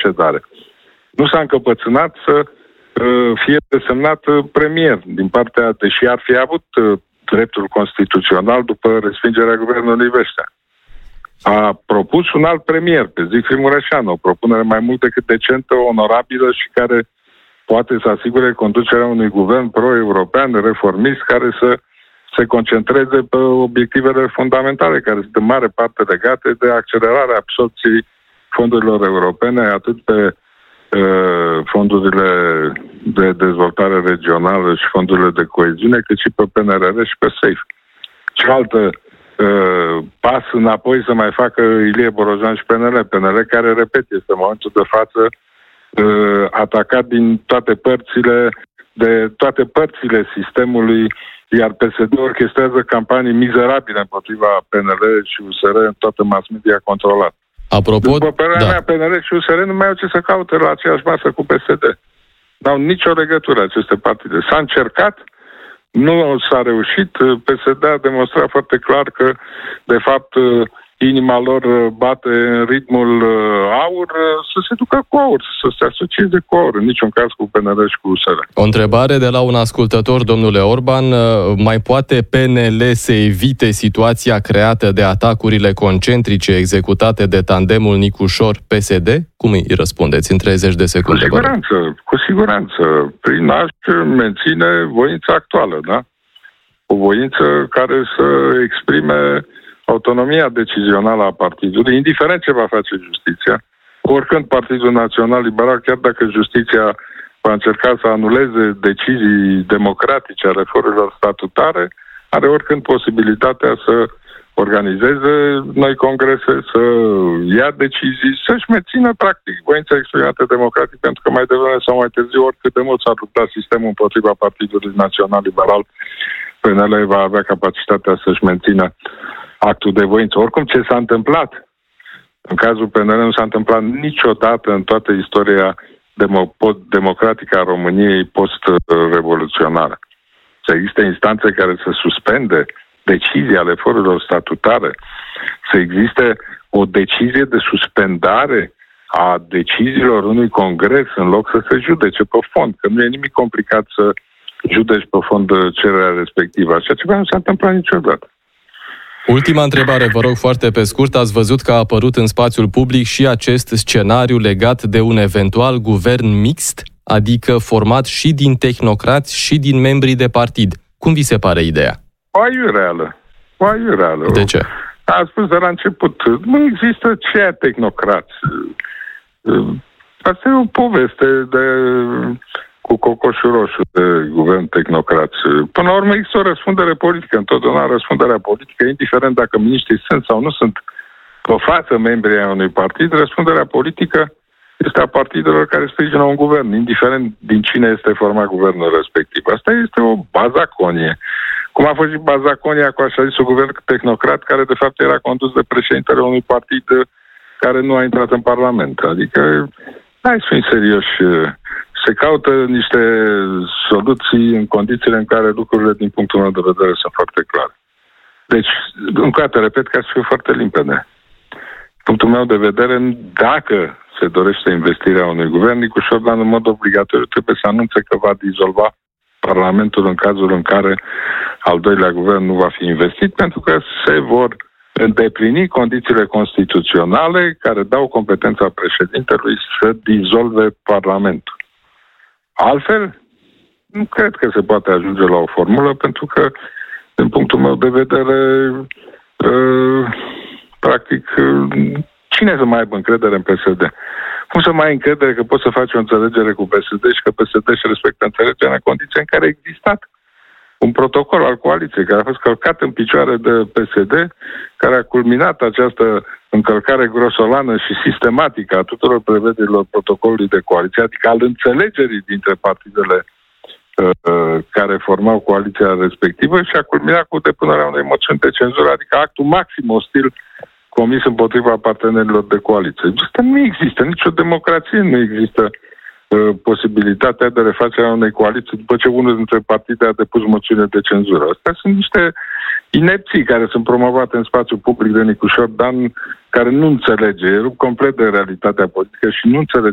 procedare. Nu s-a încăpățânat să fie desemnat premier din partea, deși ar fi avut dreptul constituțional după respingerea guvernului Vestea. A propus un alt premier, pe Zicfrid Mureșanu, o propunere mai mult decât decentă, onorabilă și care poate să asigure conducerea unui guvern pro-european, reformist, care să se concentreze pe obiectivele fundamentale, care sunt în mare parte legate de accelerarea absorbției fondurilor europene, atât pe fondurile de dezvoltare regională și fondurile de coeziune, cât și pe PNRR și pe SAFE. Cealaltă pas înapoi să mai facă Ilie Borojan și PNL, care, repet, este în momentul de față atacat din toate părțile sistemului, iar PSD orchestrează campanii mizerabile împotriva PNL și USR în toată mass media controlată. După părerea mea, PNL și USR nu mai au ce să caute la aceeași masă cu PSD. N-au nicio legătură aceste partide. S-a încercat, nu s-a reușit. PSD a demonstrat foarte clar că, de fapt, inima lor bate în ritmul aur, să se ducă cu aur, să se asocieze cu aur, în niciun caz cu PNL și cu USR. O întrebare de la un ascultător, domnule Orban. Mai poate PNL să evite situația creată de atacurile concentrice executate de tandemul Nicușor-PSD? Cum îi răspundeți în 30 de secunde? Cu siguranță. Prin a-și menține voința actuală, da? O voință care să exprime autonomia decizională a partidului, indiferent ce va face justiția, oricând Partidul Național Liberal, chiar dacă justiția va încerca să anuleze decizii democratice ale forurilor statutare, are oricând posibilitatea să organizeze noi congrese, să ia decizii, să-și mențină practic voința exprimată democratic, pentru că mai devreme sau mai târziu, oricât de mult s-ar lupta sistemul împotriva Partidului Național Liberal, PNL va avea capacitatea să-și mențină actul de voință. Oricum, ce s-a întâmplat în cazul PNL nu s-a întâmplat niciodată în toată istoria democratică a României post-revoluționară. Să existe instanțe care să suspende decizii ale forurilor statutare, să existe o decizie de suspendare a deciziilor unui congres în loc să se judece pe fond, că nu e nimic complicat să judeci pe fond cererea respectivă. Așa ceva nu s-a întâmplat niciodată. Ultima întrebare, vă rog, foarte pe scurt. Ați văzut că a apărut în spațiul public și acest scenariu legat de un eventual guvern mixt, adică format și din tehnocrați și din membrii de partid. Cum vi se pare ideea? O aiureală. De ce? A spus de la început, nu există ce tehnocrați. Asta e o poveste cu cocoșul roșu de guvern tehnocrați. Până la urmă există o răspundere politică. Întotdeauna răspunderea politică, indiferent dacă miniștrii sunt sau nu sunt pe față membrii ai unui partid, răspunderea politică este a partidelor care sprijină un guvern, indiferent din cine este format guvernul respectiv. Asta este o bazaconie. Cum a fost și bazaconia cu așa zisul guvern tehnocrat, care de fapt era condus de președintele unui partid care nu a intrat în Parlament. Adică, hai să fim serioși. Se caută niște soluții în condițiile în care lucrurile, din punctul meu de vedere, sunt foarte clare. Deci, încă o dată, repet, ca să fiu foarte limpede. Punctul meu de vedere, dacă se dorește investirea unui guvern, Nicușor Dan, în mod obligatoriu, trebuie să anunțe că va dizolva Parlamentul în cazul în care al doilea guvern nu va fi investit, pentru că se vor îndeplini condițiile constituționale care dau competența președintelui să dizolve Parlamentul. Altfel, nu cred că se poate ajunge la o formulă, pentru că, din punctul meu de vedere, practic, cine să mai aibă încredere în PSD? Cum să mai ai încredere că poți să faci o înțelegere cu PSD și că PSD își respectă înțelegerea în condiția în care a existat un protocol al coaliției care a fost călcat în picioare de PSD, care a culminat această încălcare grosolană și sistematică a tuturor prevederilor protocolului de coaliție, adică al înțelegerii dintre partidele care formau coaliția respectivă, și a culminat cu depunerea unei moțiuni de cenzură, adică actul maxim ostil comis împotriva partenerilor de coaliție. Asta nu există, nicio democrație nu există posibilitatea de refacere a unei coaliții după ce unul dintre partide a depus moțiune de cenzură. Astea sunt niște inepții care sunt promovate în spațiul public de Nicușor Dan, care nu înțelege, e rupt complet de realitatea politică și nu înțelege